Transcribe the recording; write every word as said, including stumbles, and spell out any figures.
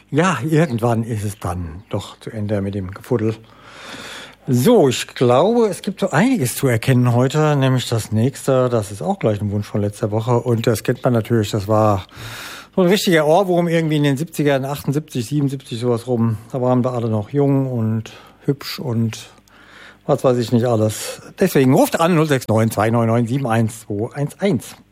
Ja, irgendwann ist es dann doch zu Ende mit dem Gefuddel. So, ich glaube, es gibt so einiges zu erkennen heute, nämlich das nächste, das ist auch gleich ein Wunsch von letzter Woche und das kennt man natürlich, das war so ein richtiger Ohrwurm irgendwie in den siebzigern, achtundsiebzig, siebenundsiebzig, sowas rum. Da waren wir alle noch jung und hübsch und was weiß ich nicht alles. Deswegen ruft an null sechs neun zwei neun neun sieben eins zwei eins eins.